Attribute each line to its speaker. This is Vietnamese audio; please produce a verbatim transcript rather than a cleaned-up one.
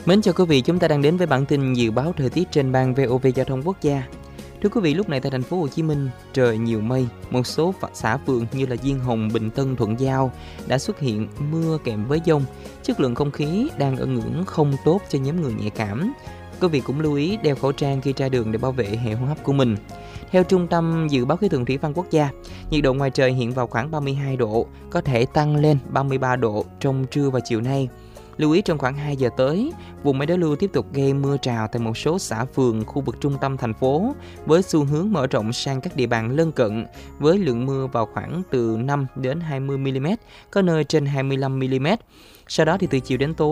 Speaker 1: Mến chào quý vị, chúng ta đang đến với bản tin dự báo thời tiết trên ban vê o vê Giao thông Quốc gia. Thưa quý vị, lúc này tại thành phố Hồ Chí Minh, trời nhiều mây, một số xã phường như là Diên Hồng, Bình Tân, Thuận Giao đã xuất hiện mưa kèm với dông. Chất lượng không khí đang ở ngưỡng không tốt cho nhóm người nhạy cảm. Quý vị cũng lưu ý đeo khẩu trang khi ra đường để bảo vệ hệ hô hấp của mình. Theo Trung tâm Dự báo Khí tượng Thủy văn Quốc gia, nhiệt độ ngoài trời hiện vào khoảng ba mươi hai độ, có thể tăng lên ba mươi ba độ trong trưa và chiều nay. Lưu ý trong khoảng hai giờ tới, vùng mây đối lưu tiếp tục gây mưa rào tại một số xã phường khu vực trung tâm thành phố với xu hướng mở rộng sang các địa bàn lân cận với lượng mưa vào khoảng từ năm đến hai mươi mi li mét, có nơi trên hai mươi lăm mi li mét. Sau đó thì từ chiều đến tối